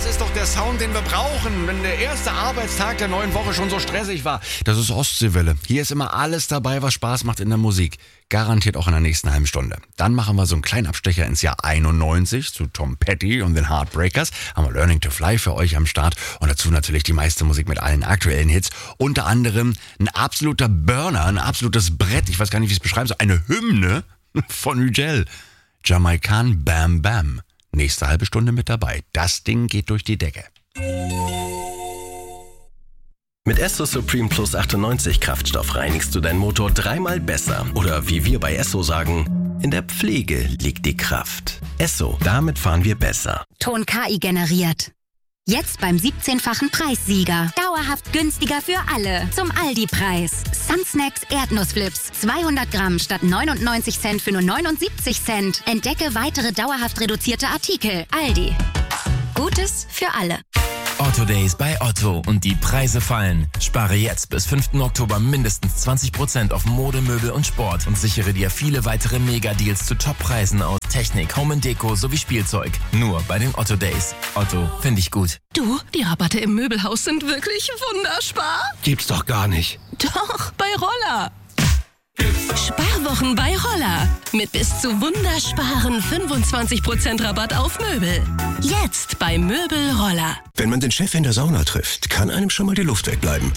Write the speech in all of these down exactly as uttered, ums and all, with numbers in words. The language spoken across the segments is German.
ist doch der Sound, den wir brauchen, wenn der erste Arbeitstag der neuen Woche schon so stressig war. Das ist Ostseewelle. Hier ist immer alles dabei, was Spaß macht in der Musik. Garantiert auch in der nächsten halben Stunde. Dann machen wir so einen kleinen Abstecher ins Jahr einundneunzig zu Tom Petty und den Heartbreakers. Haben wir Learning to Fly für euch am Start. Und dazu natürlich die meiste Musik mit allen aktuellen Hits. Unter anderem ein absoluter Burner, ein absolutes Brett. Ich weiß gar nicht, wie ich es beschreiben soll. Eine Hymne von Ugel. Jamaican Bam Bam. Nächste halbe Stunde mit dabei. Das Ding geht durch die Decke. Mit Esso Supreme Plus achtundneunzig Kraftstoff reinigst du deinen Motor dreimal besser. Oder wie wir bei Esso sagen, in der Pflege liegt die Kraft. Esso, damit fahren wir besser. Ton K I generiert. Jetzt beim siebzehnfachen Preissieger. Dauerhaft günstiger für alle. Zum Aldi-Preis. Sunsnacks Erdnussflips. zweihundert Gramm statt neunundneunzig Cent für nur neunundsiebzig Cent. Entdecke weitere dauerhaft reduzierte Artikel. Aldi. Gutes für alle. Otto Days bei Otto und die Preise fallen. Spare jetzt bis fünften Oktober mindestens zwanzig Prozent auf Mode, Möbel und Sport und sichere dir viele weitere Mega-Deals zu Top-Preisen aus Technik, Home and Deko sowie Spielzeug. Nur bei den Otto Days. Otto, finde ich gut. Du, die Rabatte im Möbelhaus sind wirklich wunderspar. Gibt's doch gar nicht. Doch, bei Roller. Sparwochen bei Roller. Mit bis zu wundersparen fünfundzwanzig Prozent Rabatt auf Möbel. Jetzt bei Möbel Roller. Wenn man den Chef in der Sauna trifft, kann einem schon mal die Luft wegbleiben.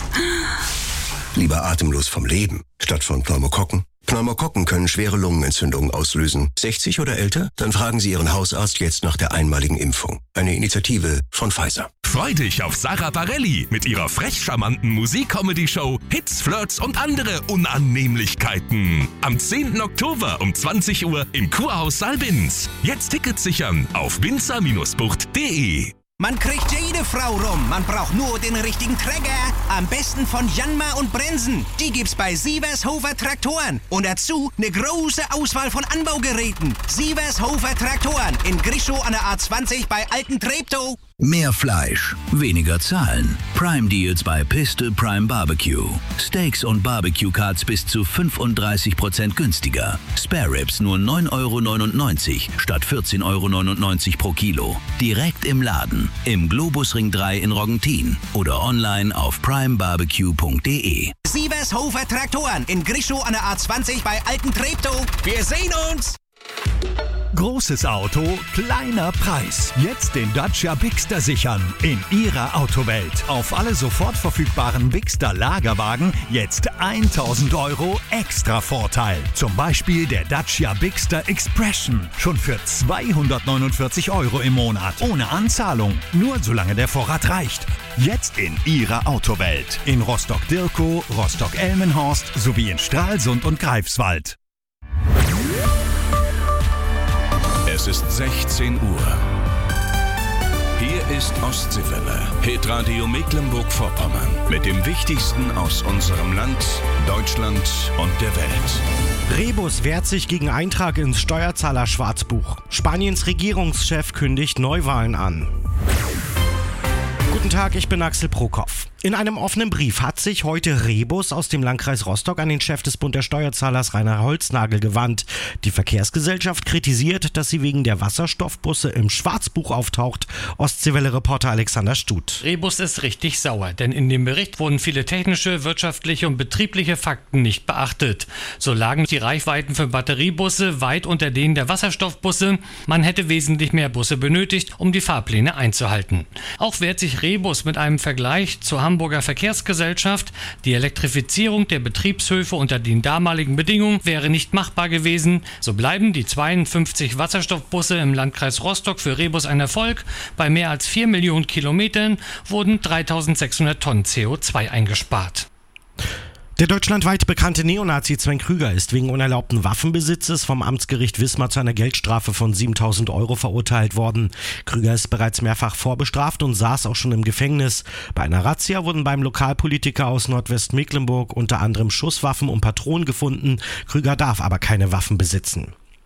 Lieber atemlos vom Leben, statt von Pneumokokken. Pneumokokken können schwere Lungenentzündungen auslösen. sechzig oder älter? Dann fragen Sie Ihren Hausarzt jetzt nach der einmaligen Impfung. Eine Initiative von Pfizer. Freu dich auf Sarah Bareilles mit ihrer frech charmanten Musik-Comedy-Show Hits, Flirts und andere Unannehmlichkeiten. Am zehnten Oktober um zwanzig Uhr im Kurhaus Saalbins. Jetzt Tickets sichern auf winzer Bindestrich bucht punkt de. Man kriegt jede Frau rum. Man braucht nur den richtigen Träger. Am besten von Janmar und Brensen. Die gibt's bei Sievershofer Traktoren. Und dazu eine große Auswahl von Anbaugeräten. Sievershofer Traktoren in Grischow an der A zwanzig bei Alten Treptow. Mehr Fleisch, weniger Zahlen. Prime Deals bei Piste Prime Barbecue. Steaks und Barbecue Cuts bis zu fünfunddreißig Prozent günstiger. Spare Ribs nur neun Euro neunundneunzig statt vierzehn Euro neunundneunzig pro Kilo. Direkt im Laden, im Globusring drei in Roggentin oder online auf prime barbecue punkt de. Sievershofer Traktoren in Grischow an der A zwanzig bei Alten Treptow. Wir sehen uns! Großes Auto, kleiner Preis. Jetzt den Dacia Bigster sichern. In Ihrer Autowelt. Auf alle sofort verfügbaren Bigster Lagerwagen jetzt tausend Euro extra Vorteil. Zum Beispiel der Dacia Bigster Expression. Schon für zweihundertneunundvierzig Euro im Monat. Ohne Anzahlung. Nur solange der Vorrat reicht. Jetzt in Ihrer Autowelt. In Rostock-Dirkow, Rostock-Elmenhorst sowie in Stralsund und Greifswald. Es ist sechzehn Uhr. Hier ist Ostseewelle, Hitradio Mecklenburg-Vorpommern. Mit dem Wichtigsten aus unserem Land, Deutschland und der Welt. Rebus wehrt sich gegen Eintrag ins Steuerzahler-Schwarzbuch. Spaniens Regierungschef kündigt Neuwahlen an. Guten Tag, ich bin Axel Prokop. In einem offenen Brief hat sich heute Rebus aus dem Landkreis Rostock an den Chef des Bund der Steuerzahlers Rainer Holznagel gewandt. Die Verkehrsgesellschaft kritisiert, dass sie wegen der Wasserstoffbusse im Schwarzbuch auftaucht. Ostseewelle-Reporter Alexander Stut. Rebus ist richtig sauer, denn in dem Bericht wurden viele technische, wirtschaftliche und betriebliche Fakten nicht beachtet. So lagen die Reichweiten für Batteriebusse weit unter denen der Wasserstoffbusse. Man hätte wesentlich mehr Busse benötigt, um die Fahrpläne einzuhalten. Auch wehrt sich Rebus mit einem Vergleich zur Hamburger Verkehrsgesellschaft. Die Elektrifizierung der Betriebshöfe unter den damaligen Bedingungen wäre nicht machbar gewesen. So bleiben die zweiundfünfzig Wasserstoffbusse im Landkreis Rostock für Rebus ein Erfolg. Bei mehr als vier Millionen Kilometern wurden dreitausendsechshundert Tonnen C O zwei eingespart. Der deutschlandweit bekannte Neonazi Sven Krüger ist wegen unerlaubten Waffenbesitzes vom Amtsgericht Wismar zu einer Geldstrafe von siebentausend Euro verurteilt worden. Krüger ist bereits mehrfach vorbestraft und saß auch schon im Gefängnis. Bei einer Razzia wurden beim Lokalpolitiker aus Nordwestmecklenburg unter anderem Schusswaffen und Patronen gefunden. Krüger darf aber keine Waffen besitzen.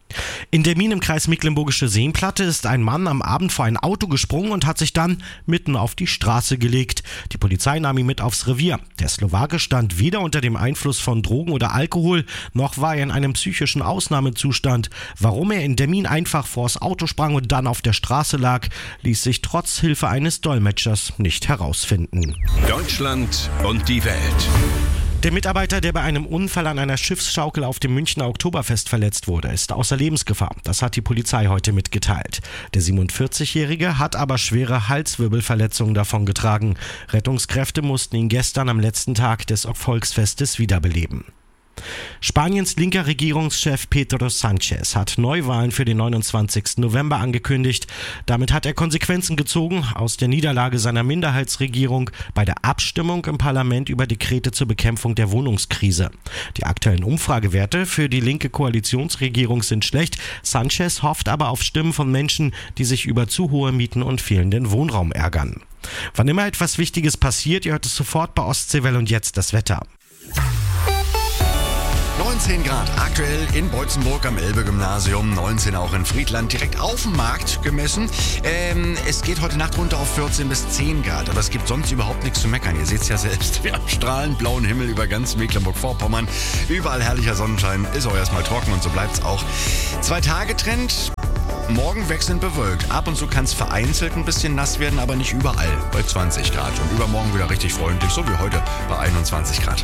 In Demmin im Kreis Mecklenburgische Seenplatte ist ein Mann am Abend vor ein Auto gesprungen und hat sich dann mitten auf die Straße gelegt. Die Polizei nahm ihn mit aufs Revier. Der Slowake stand weder unter dem Einfluss von Drogen oder Alkohol, noch war er in einem psychischen Ausnahmezustand. Warum er in Demmin einfach vors Auto sprang und dann auf der Straße lag, ließ sich trotz Hilfe eines Dolmetschers nicht herausfinden. Deutschland und die Welt. Der Mitarbeiter, der bei einem Unfall an einer Schiffsschaukel auf dem Münchner Oktoberfest verletzt wurde, ist außer Lebensgefahr. Das hat die Polizei heute mitgeteilt. Der siebenundvierzigjährige hat aber schwere Halswirbelverletzungen davongetragen. Rettungskräfte mussten ihn gestern am letzten Tag des Volksfestes wiederbeleben. Spaniens linker Regierungschef Pedro Sánchez hat Neuwahlen für den neunundzwanzigsten November angekündigt. Damit hat er Konsequenzen gezogen aus der Niederlage seiner Minderheitsregierung bei der Abstimmung im Parlament über Dekrete zur Bekämpfung der Wohnungskrise. Die aktuellen Umfragewerte für die linke Koalitionsregierung sind schlecht. Sánchez hofft aber auf Stimmen von Menschen, die sich über zu hohe Mieten und fehlenden Wohnraum ärgern. Wann immer etwas Wichtiges passiert, ihr hört es sofort bei Ostseewelle und jetzt das Wetter. neunzehn Grad aktuell in Beutzenburg am Elbe-Gymnasium, neunzehn auch in Friedland, direkt auf dem Markt gemessen. Ähm, es geht heute Nacht runter auf vierzehn bis zehn Grad, aber es gibt sonst überhaupt nichts zu meckern. Ihr seht es ja selbst, wir haben strahlend blauen Himmel über ganz Mecklenburg-Vorpommern. Überall herrlicher Sonnenschein, ist auch erstmal trocken und so bleibt es auch. Zwei Tage Trend. Morgen wechselnd bewölkt. Ab und zu kann es vereinzelt ein bisschen nass werden, aber nicht überall bei zwanzig Grad. Und übermorgen wieder richtig freundlich, so wie heute bei einundzwanzig Grad.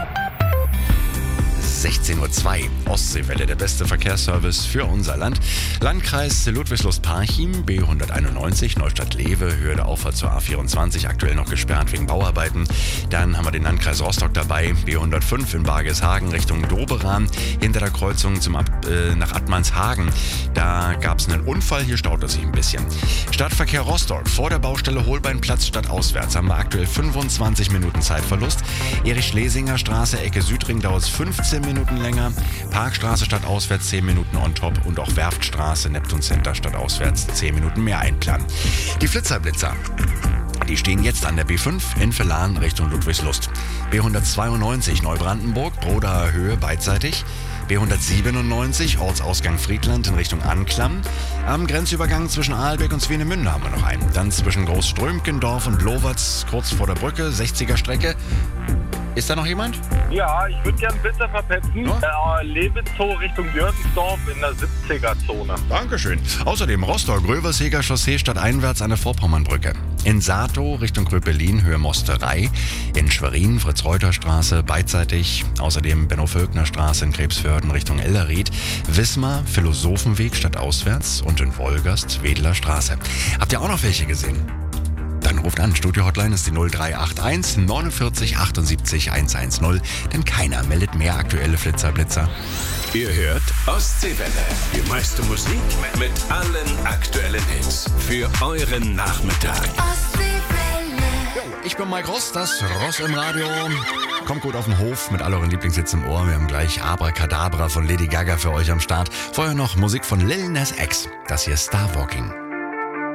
sechzehn Uhr zwei, Ostseewelle, der beste Verkehrsservice für unser Land. Landkreis Ludwigslust-Parchim, B hunderteinundneunzig, Neustadt-Lewe, Höhe der Auffahrt zur A vierundzwanzig, aktuell noch gesperrt wegen Bauarbeiten. Dann haben wir den Landkreis Rostock dabei, B hundertfünf in Bargeshagen Richtung Doberan, hinter der Kreuzung zum Ab, äh, nach Attmannshagen. Da gab es einen Unfall, hier staut es sich ein bisschen. Stadtverkehr Rostock, vor der Baustelle Holbeinplatz stadtauswärts haben wir aktuell fünfundzwanzig Minuten Zeitverlust. Erich-Schlesinger-Straße, Ecke Südring dauert es fünfzehn Minuten länger. Parkstraße stadtauswärts zehn Minuten on top und auch Werftstraße, Neptun Center stadtauswärts zehn Minuten mehr einplanen. Die Flitzerblitzer, die stehen jetzt an der B fünf in Vellan Richtung Ludwigslust. B hundertzweiundneunzig Neubrandenburg, Brodaer Höhe beidseitig. B hundertsiebenundneunzig Ortsausgang Friedland in Richtung Anklam. Am Grenzübergang zwischen Aalbeck und Swinemünde haben wir noch einen. Dann zwischen Großströmkendorf und Lovatz kurz vor der Brücke, sechziger Strecke. Ist da noch jemand? Ja, ich würde gern Blitzer verpetzen. Ja? Äh, Lewitzow Richtung Jürgensdorf in der siebziger-Zone. Dankeschön. Außerdem Rostock-Röversheger Chaussee stadteinwärts an der Vorpommernbrücke. In Sato Richtung Gröpelin, Höhe Mosterei. In Schwerin Fritz-Reuter-Straße beidseitig. Außerdem Benno-Völkner-Straße in Krebsförden Richtung Ellerried. Wismar Philosophenweg stadtauswärts. Und in Wolgast Wedler Straße. Habt ihr auch noch welche gesehen? Dann ruft an, Studio-Hotline ist die null drei acht eins neunundvierzig achtundsiebzig hundertzehn, denn keiner meldet mehr aktuelle Flitzerblitzer. Ihr hört Ostseewelle, die meiste Musik mit allen aktuellen Hits für euren Nachmittag. Jo, ich bin Mike Ross, das Ross im Radio. Kommt gut auf den Hof mit all euren Lieblingshits im Ohr. Wir haben gleich Abracadabra von Lady Gaga für euch am Start. Vorher noch Musik von Lil Nas X. Das hier ist Starwalking.